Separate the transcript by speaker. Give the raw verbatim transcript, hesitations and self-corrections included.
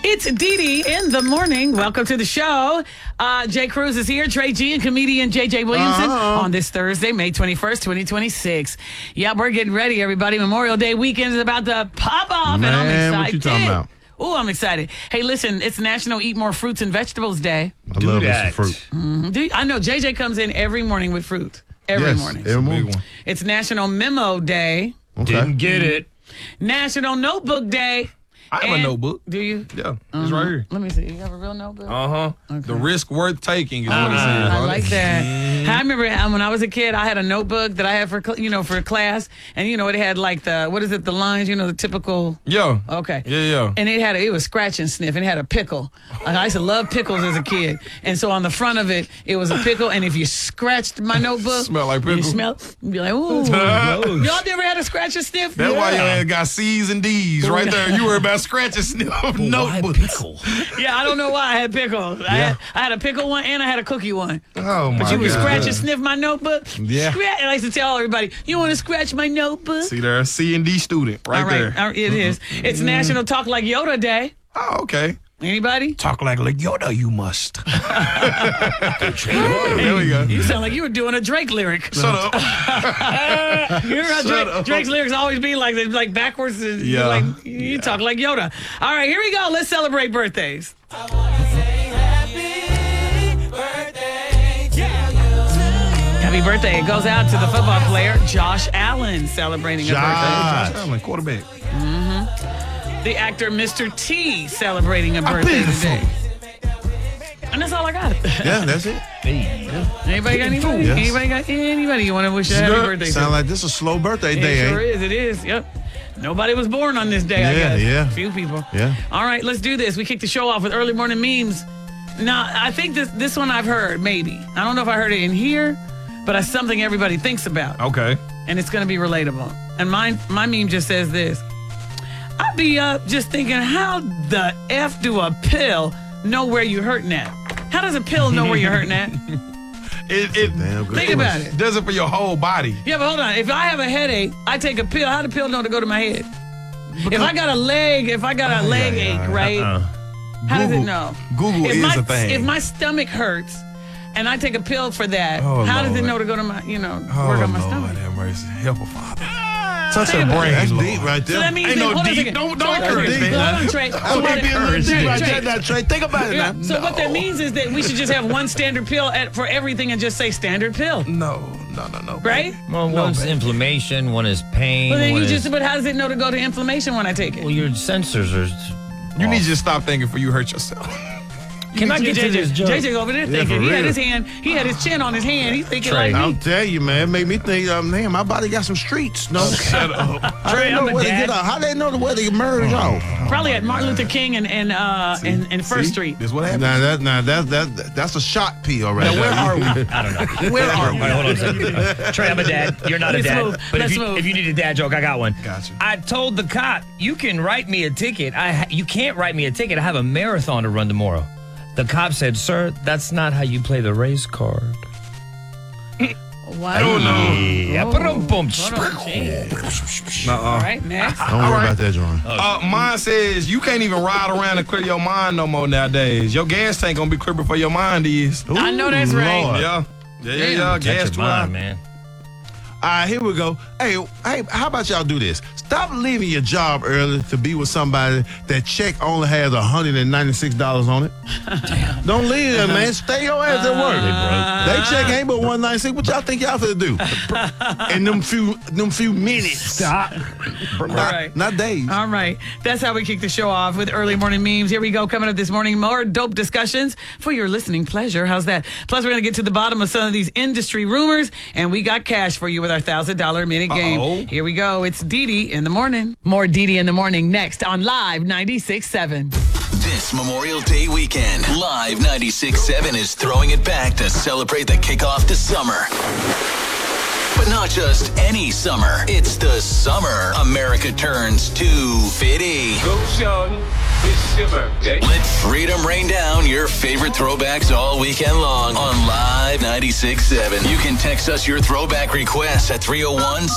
Speaker 1: It's Dee Dee in the morning. Welcome to the show. Uh, Jay Cruz is here. Trey G and comedian J J Williamson
Speaker 2: uh-huh.
Speaker 1: on this Thursday, May twenty-first, twenty twenty-six. Yeah, we're getting ready, everybody. Memorial Day weekend is about to pop off,
Speaker 2: Man,
Speaker 1: and I'm excited.
Speaker 2: what you talking about?
Speaker 1: Oh, I'm excited. Hey, listen, it's National Eat More Fruits and Vegetables Day.
Speaker 2: I love me some fruit.
Speaker 1: Mm-hmm. Do you, I know J J comes in every morning with fruit. Every
Speaker 2: yes,
Speaker 1: morning.
Speaker 2: Every morning.
Speaker 1: It's National Memo Day.
Speaker 2: Okay.
Speaker 3: Didn't get it.
Speaker 1: National Notebook Day.
Speaker 4: I have
Speaker 1: And-
Speaker 4: a notebook.
Speaker 1: Do you?
Speaker 4: Yeah, it's right here.
Speaker 1: Let me see. You have a real notebook?
Speaker 4: Uh huh.
Speaker 1: Okay.
Speaker 4: The risk worth taking is what it
Speaker 1: Uh,
Speaker 4: says.
Speaker 1: I
Speaker 4: on
Speaker 1: like
Speaker 4: it.
Speaker 1: that. I remember uh, when I was a kid, I had a notebook that I had for cl- you know for class, and you know it had like the what is it the lines you know the typical.
Speaker 4: Yeah.
Speaker 1: Okay.
Speaker 4: Yeah, yeah.
Speaker 1: And it had a, it was scratch and sniff, and it had a pickle. I used to love pickles as a kid, and so on the front of it, it was a pickle, and if you scratched my notebook,
Speaker 4: Smell like
Speaker 1: you
Speaker 4: pickle.
Speaker 1: smell, you'd be like, ooh. Y'all never had a scratch and sniff?
Speaker 4: That's why your
Speaker 1: yeah.
Speaker 4: ass got C's and D's right there. You were about scratching sniff notebooks.
Speaker 1: Yeah, I don't know why I had pickles. I, had, I had a pickle one and I had a cookie one.
Speaker 4: Oh my
Speaker 1: But you would
Speaker 4: God.
Speaker 1: scratch and sniff my notebook.
Speaker 2: Yeah.
Speaker 1: Scratch. And I used to tell everybody, you want to scratch my notebook?
Speaker 4: See there, C and D student right,
Speaker 1: All right,
Speaker 4: there.
Speaker 1: all right, it is. It's National Talk Like Yoda Day.
Speaker 4: Oh, okay.
Speaker 1: Anybody?
Speaker 3: Talk like Yoda, you must.
Speaker 4: There we go.
Speaker 1: You sound like you were doing a Drake lyric.
Speaker 4: Shut up.
Speaker 1: You remember how
Speaker 4: Shut
Speaker 1: Drake,
Speaker 4: up.
Speaker 1: Drake's lyrics always be like like backwards? And
Speaker 4: Yeah.
Speaker 1: Like, you talk like Yoda. All right, here we go. Let's celebrate birthdays. Happy birthday. It goes out to the football player, Josh Allen, celebrating a birthday.
Speaker 2: Josh.
Speaker 4: Allen, quarterback.
Speaker 1: The actor Mister T celebrating a birthday today. And that's all I got.
Speaker 2: Yeah, that's it.
Speaker 1: Anybody got anybody?
Speaker 2: Yes.
Speaker 1: Anybody got anybody you want to wish a happy
Speaker 4: Sure.
Speaker 1: birthday to?
Speaker 2: Sound like this is a slow birthday
Speaker 1: It
Speaker 2: day,
Speaker 1: sure
Speaker 2: ain't
Speaker 1: is. It is. Yep. Nobody was born on this day, I
Speaker 2: Yeah,
Speaker 1: guess.
Speaker 2: yeah.
Speaker 1: Few people.
Speaker 2: Yeah.
Speaker 1: All right, let's do this. We kick the show off with early morning memes. Now, I think this this one I've heard, maybe. I don't know if I heard it in here, but it's something everybody thinks about.
Speaker 4: Okay.
Speaker 1: And it's going to be relatable. And mine, my meme just says this. I'd be up just thinking, how the F do a pill know where you're hurting at? How does a pill know where you're hurting at?
Speaker 4: It, it
Speaker 2: Damn good
Speaker 1: Think about it.
Speaker 4: does it for your whole body.
Speaker 1: Yeah, but hold on. If I have a headache, I take a pill. How does the pill know to go to my head? If I got a leg, if I got a leg
Speaker 4: yeah,
Speaker 1: ache,
Speaker 4: yeah.
Speaker 1: right? How does it
Speaker 4: Google-
Speaker 1: know?
Speaker 4: Google
Speaker 1: if
Speaker 4: is
Speaker 1: my,
Speaker 4: a thing.
Speaker 1: If my stomach hurts and I take a pill for that,
Speaker 4: Oh,
Speaker 1: how does it
Speaker 4: Lord.
Speaker 1: know to go to my, you know,
Speaker 4: Oh,
Speaker 1: work on my
Speaker 4: Lord,
Speaker 1: stomach?
Speaker 4: have mercy. Help a father. Touch
Speaker 1: Think
Speaker 4: her
Speaker 1: about
Speaker 4: brain,
Speaker 1: it.
Speaker 2: That's
Speaker 4: Lord.
Speaker 2: deep right there.
Speaker 1: So that means
Speaker 4: Ain't
Speaker 1: that,
Speaker 4: no
Speaker 1: hold on a
Speaker 4: deep.
Speaker 1: second.
Speaker 4: Don't-
Speaker 1: So
Speaker 4: don't
Speaker 1: hold on,
Speaker 4: encourage
Speaker 1: Trey.
Speaker 4: me.
Speaker 1: Hold on, Trey.
Speaker 2: That
Speaker 1: So
Speaker 2: might
Speaker 1: what
Speaker 2: be a little
Speaker 1: Trey,
Speaker 2: deep right
Speaker 1: Trey.
Speaker 2: there now, Trey. Think about it
Speaker 1: Yeah,
Speaker 2: now.
Speaker 1: So what that means is that we should just have one standard pill at, for everything and just say standard pill,
Speaker 4: No, no, no, no.
Speaker 1: right?
Speaker 3: Well, one's inflammation, one is pain.
Speaker 1: Well, then
Speaker 3: one
Speaker 1: you
Speaker 3: is,
Speaker 1: just, but how does it know to go to inflammation when I take it?
Speaker 3: well, your sensors are.
Speaker 4: You need to just stop thinking before you hurt yourself.
Speaker 3: Can I get to
Speaker 1: J J,
Speaker 3: this joke?
Speaker 1: J J over there thinking.
Speaker 2: for
Speaker 1: He had
Speaker 2: real.
Speaker 1: his hand, he had his chin on his hand. He's thinking
Speaker 3: Trey.
Speaker 1: like
Speaker 2: I'll
Speaker 1: me.
Speaker 2: tell you, man. It made me think, um, man, my body got some streets. No,
Speaker 4: Shut up.
Speaker 2: how they know
Speaker 1: I'm a
Speaker 2: where to
Speaker 1: dad.
Speaker 2: get out? How they know where to merge off?
Speaker 1: Probably at Martin Luther King and and uh and, and First
Speaker 4: See?
Speaker 1: Street.
Speaker 4: This what happened.
Speaker 2: Now that, now that, that, that's a shot pill right
Speaker 3: Now, where
Speaker 2: there.
Speaker 3: are we? I don't know. Where are we? All right, hold on a second. Trey, I'm a dad. You're not a
Speaker 1: Let's
Speaker 3: dad.
Speaker 1: move.
Speaker 3: But
Speaker 1: Let's
Speaker 3: if you,
Speaker 1: move.
Speaker 3: if you need a dad joke, I got one.
Speaker 4: Gotcha.
Speaker 3: I told the cop, you can write me a ticket. I ha- You can't write me a ticket. I have a marathon to run tomorrow. The cop said, sir, that's not how you play the race card.
Speaker 1: Wow.
Speaker 4: I don't know.
Speaker 3: Yeah,
Speaker 1: Oh.
Speaker 3: boom, boom.
Speaker 1: Hold on, geez.
Speaker 4: Uh-uh.
Speaker 1: All right, next.
Speaker 2: Don't worry about that, John.
Speaker 4: Uh, mine says you can't even ride around and clear your mind no more nowadays. Your gas tank gonna be clear before your mind is.
Speaker 1: I know that's right.
Speaker 2: Lord.
Speaker 4: Yeah. Yeah, yeah,
Speaker 1: Damn.
Speaker 4: yeah.
Speaker 3: Touch
Speaker 4: Gas
Speaker 3: your
Speaker 4: too
Speaker 3: mind,
Speaker 4: high.
Speaker 3: man.
Speaker 2: All right, here we go. Hey, hey, how about y'all do this? Stop leaving your job early to be with somebody that check only has one hundred ninety-six dollars on it. Don't leave there, man. Stay your ass at work. They check ain't but one ninety-six. What y'all think y'all finna do? In them few, them few minutes.
Speaker 3: Stop.
Speaker 2: Not,
Speaker 1: right.
Speaker 2: not days.
Speaker 1: All right. That's how we kick the show off with early morning memes. Here we go. Coming up this morning, more dope discussions for your listening pleasure. How's that? Plus, we're going to get to the bottom of some of these industry rumors, and we got cash for you with our one thousand dollars a minute game.
Speaker 4: Uh-oh.
Speaker 1: Here we go. It's Dee Dee in the morning. More Dee Dee in the morning next on Live ninety-six seven.
Speaker 5: This Memorial Day weekend, Live ninety-six seven is throwing it back to celebrate the kickoff to summer. But not just any summer. It's the summer America turns to Fitty.
Speaker 6: Go, Sean. It's your birthday.
Speaker 5: Let freedom rain down your favorite throwbacks all weekend long on Live ninety-six seven. You can text us your throwback requests at three oh one